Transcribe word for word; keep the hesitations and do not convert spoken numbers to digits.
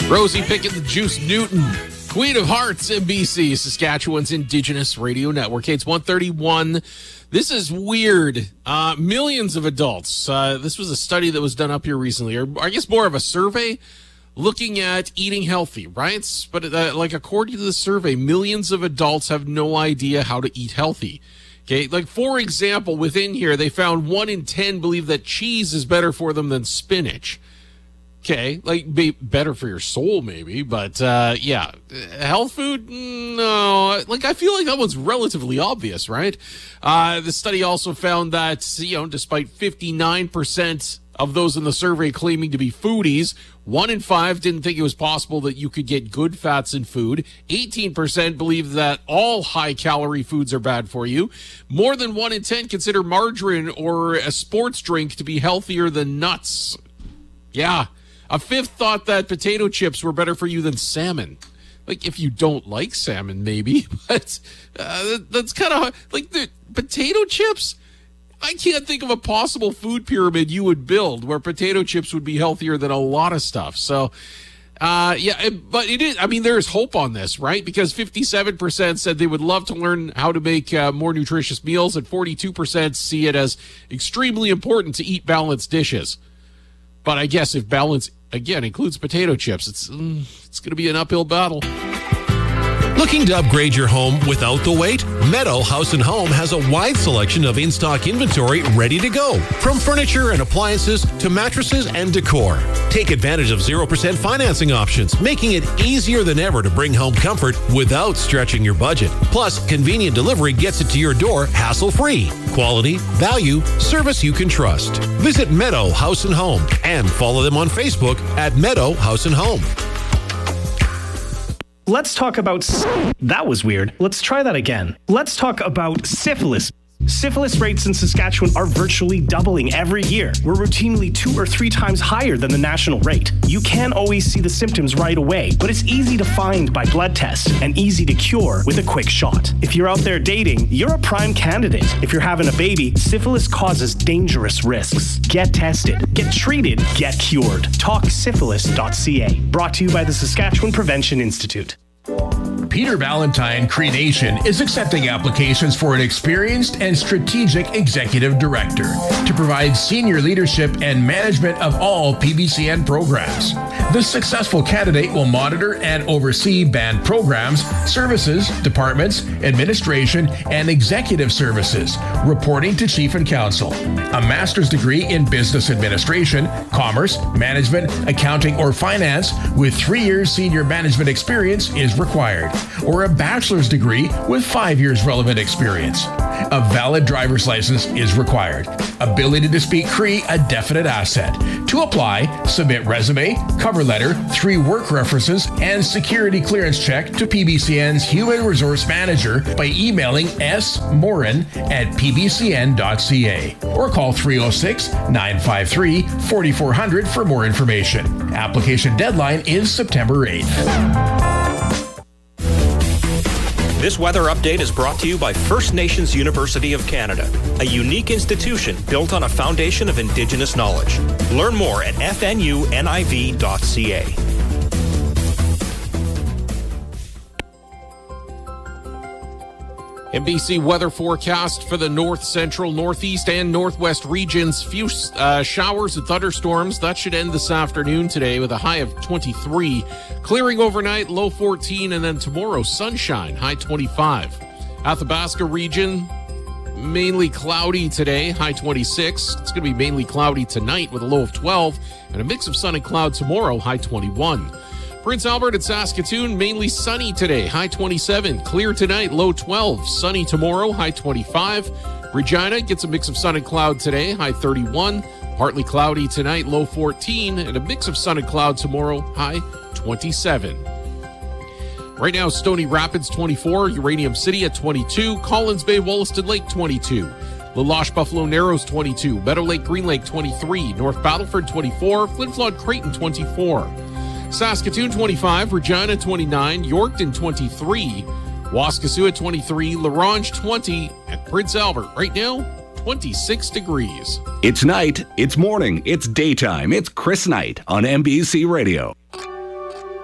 Rosie Pickett, the Juice Newton, Queen of Hearts, N B C, Saskatchewan's Indigenous Radio Network. Hey, it's one thirty-one. This is weird. Uh, millions of adults. Uh, this was a study that was done up here recently, or I guess more of a survey looking at eating healthy, right? But uh, like according to the survey, millions of adults have no idea how to eat healthy. Okay, like for example, within here, they found one in ten believe that cheese is better for them than spinach. Okay, like be better for your soul maybe, but uh, yeah, health food, no. Like I feel like that one's relatively obvious, right? Uh, the study also found that, you know, despite fifty-nine percent of those in the survey claiming to be foodies, one in five didn't think it was possible that you could get good fats in food. eighteen percent believe that all high-calorie foods are bad for you. More than one in ten consider margarine or a sports drink to be healthier than nuts. Yeah. A fifth thought that potato chips were better for you than salmon. Like, if you don't like salmon, maybe. But uh, that's kind of like the potato chips. I can't think of a possible food pyramid you would build where potato chips would be healthier than a lot of stuff. So, uh, yeah, it, but it is. I mean, there's hope on this, right? Because fifty-seven percent said they would love to learn how to make uh, more nutritious meals, and forty-two percent see it as extremely important to eat balanced dishes. But I guess if balance, again, includes potato chips, it's mm, it's going to be an uphill battle. Looking to upgrade your home without the wait? Meadow House and Home has a wide selection of in-stock inventory ready to go. From furniture and appliances to mattresses and decor. Take advantage of zero percent financing options, making it easier than ever to bring home comfort without stretching your budget. Plus, convenient delivery gets it to your door hassle-free. Quality, value, service you can trust. Visit Meadow House and Home and follow them on Facebook at Meadow House and Home. Let's talk about... That was weird. Let's try that again. Let's talk about syphilis. Syphilis rates in Saskatchewan are virtually doubling every year. We're routinely two or three times higher than the national rate. You can't always see the symptoms right away, but it's easy to find by blood tests and easy to cure with a quick shot. If you're out there dating, you're a prime candidate. If you're having a baby, syphilis causes dangerous risks. Get tested, get treated, get cured. talk syphilis dot c a. Brought to you by the Saskatchewan Prevention Institute. Peter Valentine Cree Nation is accepting applications for an experienced and strategic executive director to provide senior leadership and management of all P B C N programs. The successful candidate will monitor and oversee band programs, services, departments, administration, and executive services, reporting to Chief and Counsel. A master's degree in business administration, commerce, management, accounting, or finance with three years senior management experience is required, or a bachelor's degree with five years relevant experience. A valid driver's license is required. Ability to speak Cree, a definite asset. To apply, submit resume, cover letter, three work references, and security clearance check to P B C N's Human Resource Manager by emailing s morin at p b c n dot c a or call three oh six, nine five three, four four zero zero for more information. Application deadline is September eighth. This weather update is brought to you by First Nations University of Canada, a unique institution built on a foundation of Indigenous knowledge. Learn more at f n u n i v dot c a. N B C weather forecast for the north, central, northeast, and northwest regions. Few uh, showers and thunderstorms. That should end this afternoon today with a high of twenty-three. Clearing overnight, low fourteen, and then tomorrow, sunshine, high twenty-five. Athabasca region, mainly cloudy today, high twenty-six. It's going to be mainly cloudy tonight with a low of twelve, and a mix of sun and cloud tomorrow, high twenty-one. Prince Albert and Saskatoon, mainly sunny today, high twenty-seven. Clear tonight, low twelve. Sunny tomorrow, high twenty-five. Regina gets a mix of sun and cloud today, high thirty-one. Partly cloudy tonight, low fourteen. And a mix of sun and cloud tomorrow, high twenty-seven. Right now, Stony Rapids, twenty-four. Uranium City at twenty-two. Collins Bay, Wollaston Lake, twenty-two. La Loche, Buffalo Narrows, twenty-two. Meadow Lake, Green Lake, twenty-three. North Battleford, twenty-four. Flin Flon, Creighton, twenty-four. Saskatoon, twenty-five, Regina, twenty-nine, Yorkton, twenty-three, Waskesiu, twenty-three, La Ronge, twenty, and Prince Albert, right now, twenty-six degrees. It's night, it's morning, it's daytime, it's Chris Knight on N B C Radio.